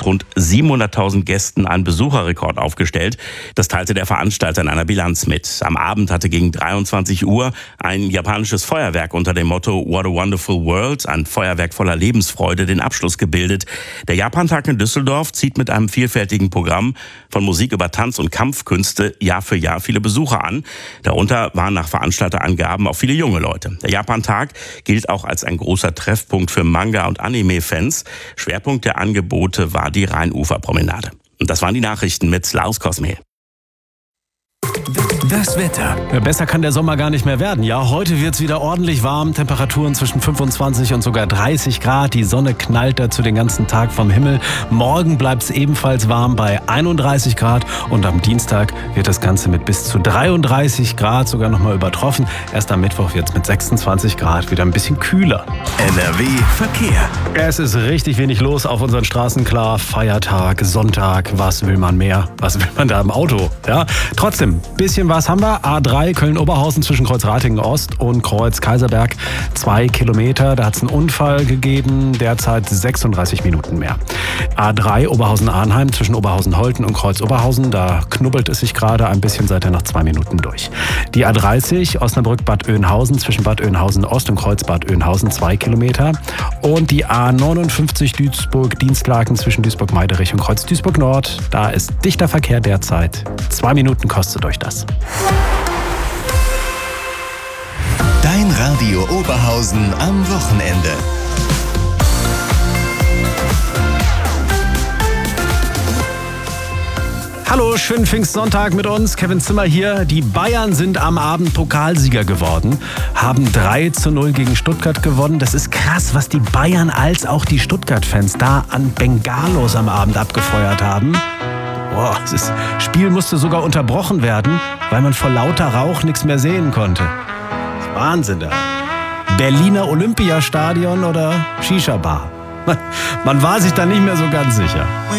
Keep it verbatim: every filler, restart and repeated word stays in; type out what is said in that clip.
mit rund siebenhunderttausend Gästen einen Besucherrekord aufgestellt. Das teilte der Veranstalter in einer Bilanz mit. Am Abend hatte gegen dreiundzwanzig Uhr ein japanisches Feuerwerk unter dem Motto What a Wonderful World, ein Feuerwerk voller Lebensfreude, den Abschluss gebildet. Der Japantag in Düsseldorf zieht mit einem vielfältigen Programm von Musik über Tanz- und Kampfkünste Jahr für Jahr viele Besucher an. Darunter waren nach Veranstalterangaben auch viele junge Leute. Der Japantag gilt auch als ein großer Treffpunkt für Manga- und Anime-Fans. Schwerpunkt der Angebote war die Rheinuferpromenade. Und das waren die Nachrichten mit Lars Kosmehl. Das Wetter. Ja, besser kann der Sommer gar nicht mehr werden. Ja, heute wird's wieder ordentlich warm. Temperaturen zwischen fünfundzwanzig und sogar dreißig Grad. Die Sonne knallt dazu den ganzen Tag vom Himmel. Morgen bleibt's ebenfalls warm bei einunddreißig Grad. Und am Dienstag wird das Ganze mit bis zu dreiunddreißig Grad sogar nochmal übertroffen. Erst am Mittwoch wird's mit sechsundzwanzig Grad wieder ein bisschen kühler. N R W Verkehr. Es ist richtig wenig los auf unseren Straßen. Klar, Feiertag, Sonntag. Was will man mehr? Was will man da im Auto? Ja, trotzdem, bisschen was haben wir. A drei Köln-Oberhausen zwischen Kreuz Ratingen-Ost und Kreuz Kaiserberg. Zwei Kilometer. Da hat es einen Unfall gegeben. Derzeit sechsunddreißig Minuten mehr. A drei Oberhausen-Arnheim zwischen Oberhausen-Holten und Kreuz Oberhausen. Da knubbelt es sich gerade ein bisschen, seid ihr nach zwei Minuten durch. Die A dreißig Osnabrück-Bad Oeynhausen zwischen Bad Oeynhausen-Ost und Kreuz Bad Oeynhausen. Zwei Kilometer. Und die A neunundfünfzig Duisburg-Dienstlaken zwischen Duisburg-Meiderich und Kreuz Duisburg-Nord. Da ist dichter Verkehr derzeit. Zwei Minuten kostet euch das. Dein Radio Oberhausen am Wochenende. Hallo, schönen Pfingstsonntag mit uns. Kevin Zimmer hier. Die Bayern sind am Abend Pokalsieger geworden, haben drei zu null gegen Stuttgart gewonnen. Das ist krass, was die Bayern als auch die Stuttgart-Fans da an Bengalos am Abend abgefeuert haben. Boah, das Spiel musste sogar unterbrochen werden, weil man vor lauter Rauch nichts mehr sehen konnte. Das ist Wahnsinn da. Berliner Olympiastadion oder Shisha-Bar? Man war sich da nicht mehr so ganz sicher.